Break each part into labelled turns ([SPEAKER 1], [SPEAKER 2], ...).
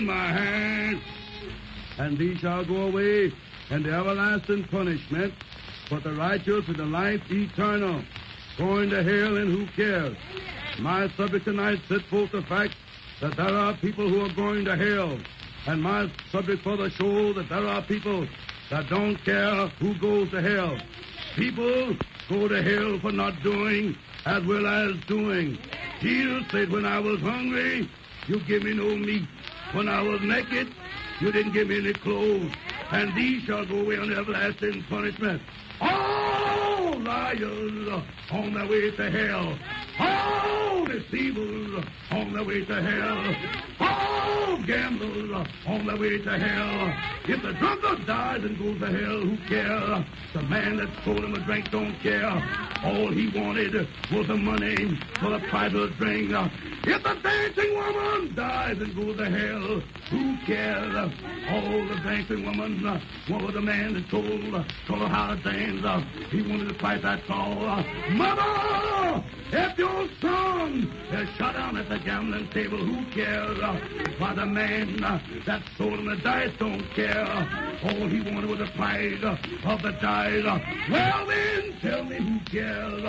[SPEAKER 1] my hand, and these shall go away into everlasting punishment, but the righteous into life eternal. Going to hell, and who cares? My subject tonight sets forth the fact that there are people who are going to hell, and my subject for the show that there are people that don't care who goes to hell. People go to hell for not doing as well as doing. Jesus said, when I was hungry, you give me no meat. When I was naked, you didn't give me any clothes. And these shall go away on everlasting punishment. All liars on their way to hell. All deceivers on their way to hell. All gamblers on their way to hell. If the drunkard dies and goes to hell, who cares? The man that sold him a drink don't care. All he wanted was the money for the price of the drink. If the dancing woman dies and goes to hell, who cares? All the dancing woman wanted the man that told her how to dance. He wanted the price, that's all. Mother, if your son is shut down at the gambling table, who cares? Why, the man that sold him the dice don't care. All he wanted was the price of the dice. Well, then, tell me who cares.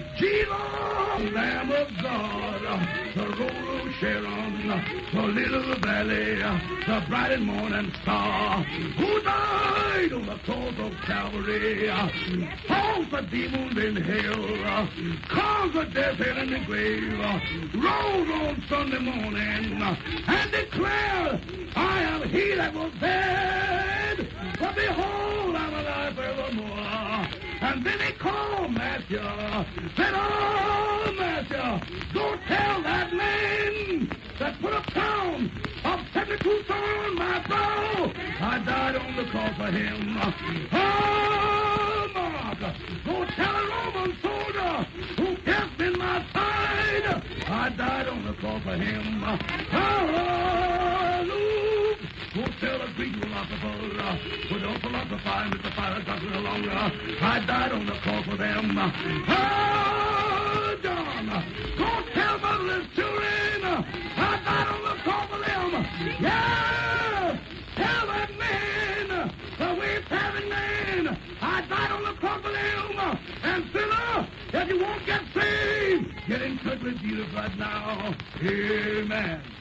[SPEAKER 1] Jesus, Lamb of God, the Road of Sharon, the Little Valley, the bright and morning star, who died on the cross of Calvary, fought the demons in hell, conquered death, hell, and the grave, rose on Sunday morning, and declared, I am he that was dead, but behold, I'm alive forevermore. And then he called Matthew, said, oh, Matthew, go tell that man that put a pound of 72 on my brow. I died on the cross for him. Oh, Mark, go tell a Roman soldier who pierced in my side. I died on the cross for him. Hallelujah. Go tell a Greek philosopher who don't philosophize with the fire doctrine no longer. I died on the cross for them. Oh, John, go tell motherless children. I died on the cross for them. Yeah, tell that man, the way-having man. I died on the cross for them. And sinner, if you won't get saved, get in touch with Jesus right now. Amen.